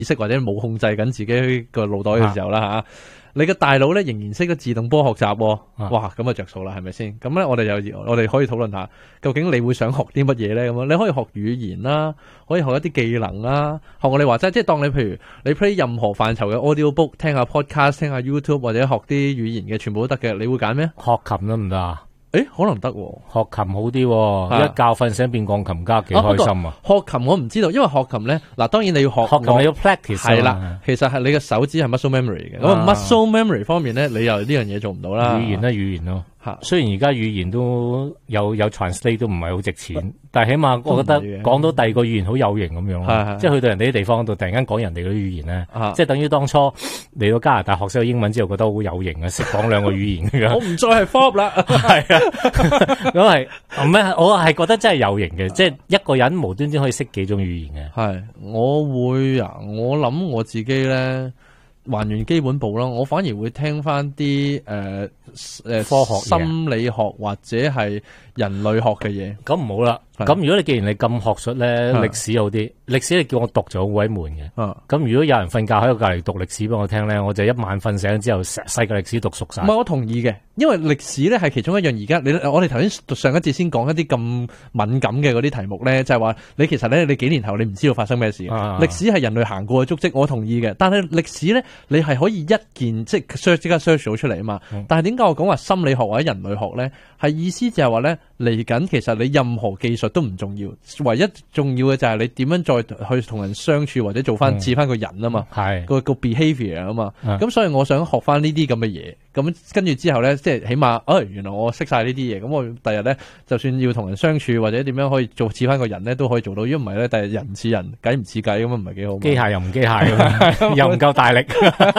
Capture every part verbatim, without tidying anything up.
識或者冇控制緊自己個腦袋嘅時候啦吓。啊你嘅大腦咧仍然識得自動波學習、哦，啊、哇咁啊着數啦，係咪先？咁咧我哋又我哋可以討論下，究竟你會想學啲乜嘢咧？咁樣你可以學語言啦，可以學一啲技能啦，學我哋話齋，即係當你譬如你 play 任何範疇嘅 audio book， 聽下 podcast， 聽下 YouTube 或者學啲語言嘅，全部都得嘅。你會揀咩？ 學琴得唔得啊？ 誒，可能得、哦， 學琴好啲、哦，啊、一覺瞓醒變鋼琴家，幾開心啊！ 學琴我唔知道，因為學琴咧，嗱，當然你要學， 學琴你要 practice 係啦。其實係你嘅手指係 muscle memory 嘅，咁、啊、muscle memory 方面咧，你又呢樣嘢做唔到啦。 語言咧，語言咯。雖然而家語言都有有 translate 都唔係好值錢，但係起碼我覺得講到第二個語言好有型咁樣咯，即係去到人哋啲地方度突然間講人哋嗰啲語言咧，即係等於當初嚟到加拿大學識咗英文之後覺得好有型啊，識講兩個語言嘅。我唔再係 fob 啦，係啊，咁係咩？我係覺得真係有型嘅，即係一個人無端端可以識幾種語言嘅。係， 我會啊，我諗我自己咧。還原基本步啦，我反而會聽翻啲誒誒科學、心理學或者係人類學嘅嘢。咁唔好啦。咁如果你既然你咁學術咧，歷史好啲，歷史你叫我讀就好鬼悶嘅。咁如果有人瞓覺喺我隔籬讀歷史俾我聽咧，我就一晚瞓醒之後，成世嘅歷史讀熟晒。唔係，我同意嘅，因為歷史咧係其中一樣。而家你我哋頭先上一節先講一啲咁敏感嘅嗰啲題目咧，就係話你其實咧你幾年後你唔知道發生咩事。歷史係人類行過嘅足跡，我同意嘅。但係歷史咧，你係可以一件即係 search 即刻 search 到出嚟啊嘛。但係點解我講話心理學或者人類學咧？係意思就係話咧，嚟緊其實你任何技術都唔重要，唯一重要嘅就係你點樣再去同人相處或者做翻似翻個人啊嘛，係、嗯、個個 behavior 啊嘛，咁、嗯、所以我想學翻呢啲咁嘅嘢，咁跟住之後咧，即係起碼，哎，原來我識晒呢啲嘢，咁我第日咧就算要同人相處或者點樣可以做似翻個人咧，都可以做到。如果唔係咧，第日人唔似人，計唔似計咁啊，唔係幾好。機械又唔機械，又唔夠大力。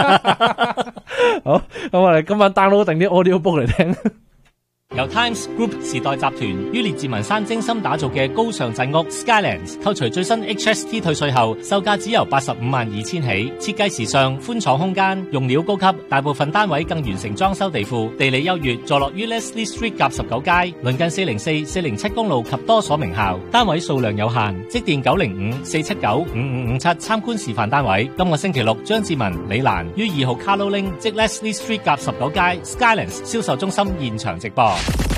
好，咁我哋今晚 download 定啲 audio book 嚟聽。 由 Times Group 時代集團於列治文山精心打造嘅高尚鎮屋 Skylands， 扣除最新 H S T 退稅後，售價只由八十五萬二千起。設計時尚，寬敞空間，用料高級，大部分單位更完成裝修地庫。地理優越，坐落於 Leslie Street 甲十九街，鄰近四零四、四零七公路及多所名校。單位數量有限，即電九零五四七九五五五七參觀示範單位。今個星期六，張志文、李蘭於二號 Carlo Link 即 Leslie Street 甲十九街 Skylands 銷售中心現場直播。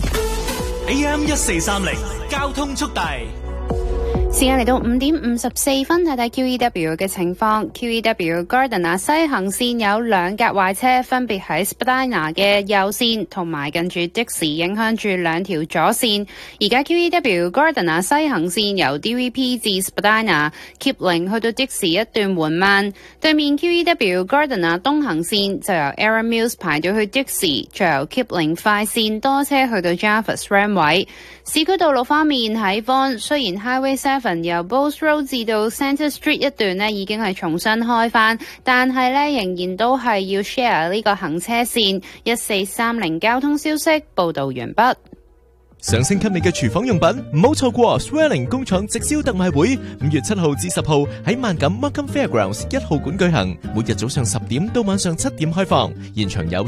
A M 一四三零交通速遞， 時間嚟到五點五十四分，睇睇 Q E W 嘅情況。Q E W Gardiner 西行線有兩架壞車，分別喺 Spadina 嘅右線同埋近住 Dixie， 影響住兩條左線。而家 Q E W Gardiner 西行線由 D V P 至 Spadina、Kipling 去到 Dixie 一段緩慢。對面 Q E W Gardiner 東行線就由 Aaron Mills 排到去 Dixie， 再由 Kipling 快線多車去到 Jarvis Ram 位。市區道路方面喺 Vaughan， 雖然 Highway seven 由 Bowes Road 至到 Centre Street 一段呢已經係重新開返，但係呢仍然都係要 share 呢個行車線。一四三零交通消息報道完畢。 想升級你嘅廚房用品，唔好錯過 Swirling 工廠直銷特賣會，五月七號至十號喺萬錦 Markham Fairgrounds 一號館舉行，每日早上十點到晚上七點開放，現場有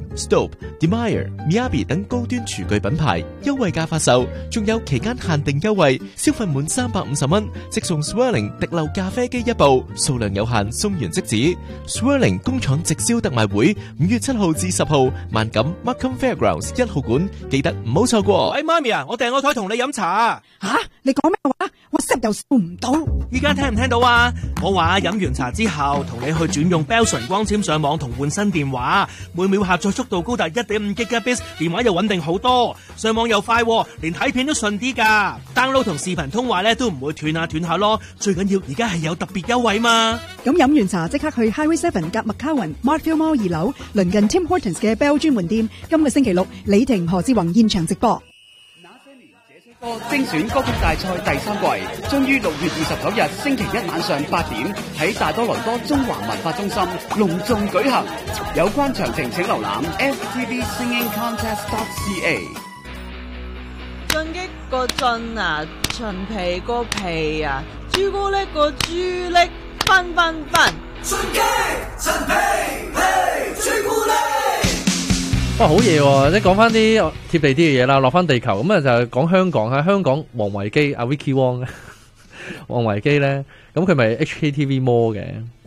Swirling、Stope、Demire、Miyabi 等高端廚具品牌優惠價發售，仲有期間限定優惠，消費滿三百五十蚊即送 Swirling 滴漏咖啡機一部，數量有限，送完即止。Swirling 工廠直銷特賣會，五月七號至十號，萬錦 Markham Fairgrounds 一號館，記得唔好錯過。 喂，媽咪啊，我訂個台同你飲茶啊！ 吓，你講咩話？我識又收唔到。 依家聽唔聽到啊？我話飲完茶之後，同你去轉用 Bellson 光纖上網同換新電話，每秒下載速度高達 一點五 Gigabits， 電話又穩定好多，上網又快，連睇片都順啲噶。download 同視頻通話咧都唔會斷下斷下咯。最緊要而家係有特別優惠嘛。 咁飲完茶即刻去 Highway seven 夾 McCowan Markfield Mall 二樓，鄰近 Tim Hortons 嘅 Bell 專門店。今個星期六，李婷、何志宏現場直播。 歌精選歌曲大賽第三季將於六月二十九日星期一晚上八點喺大多倫多中環文化中心隆重舉行。有關詳情請瀏覽 S T V Singing Contest dot C A。 進擊個進啊，陳皮個皮啊，朱古力個朱力，分分分。進擊陳皮皮朱古力。 哇，好嘢喎！即係講翻啲貼地啲嘅嘢啦，落翻地球咁啊，就係講香港啊，香港王維基阿 Vicky Wong 王維基咧，咁佢咪 H K T V Mall 嘅。